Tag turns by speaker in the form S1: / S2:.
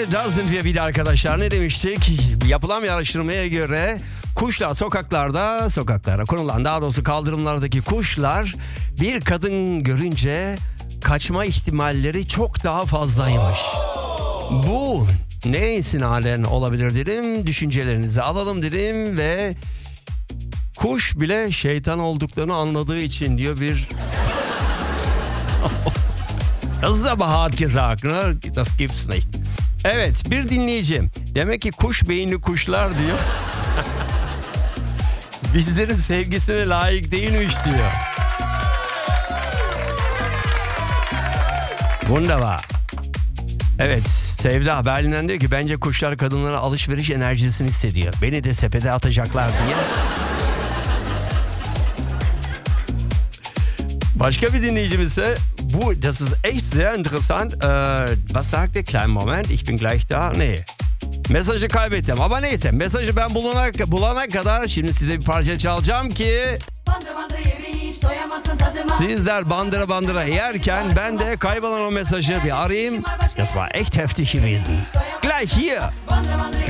S1: da sind wir wieder arkadaşlar. Ne demiştik? Yapılan bir araştırmaya göre kuşlar sokaklara konulan, daha doğrusu kaldırımlardaki kuşlar bir kadın görünce kaçma ihtimalleri çok daha fazlaymış. Bu ne istinaden olabilir dedim. Düşüncelerinizi alalım dedim ve kuş bile şeytan olduklarını anladığı için diyor bir... Das ist aber hart gesagt, ne? Das gibt's nicht. Evet, bir dinleyici. Demek ki kuş beyinli kuşlar diyor. Bizlerin sevgisine layık değilmiş diyor. Wunderbar. Evet, Sevda Berlin'den diyor ki bence kuşlar kadınlara alışveriş enerjisini hissediyor. Beni de sepete atacaklar diye. Başka bir dinleyicimiz ise das ist echt sehr interessant. Was sagt der? Kleinen Moment, ich bin gleich da. Nee. Mesajı kaybettim ama neyse, mesajı ben bulana kadar şimdi size bir parça çalacağım ki sizler bandıra yerken ben de kaybolan o mesajı bir arayayım. Das war echt heftig gewesen. Gleich hier.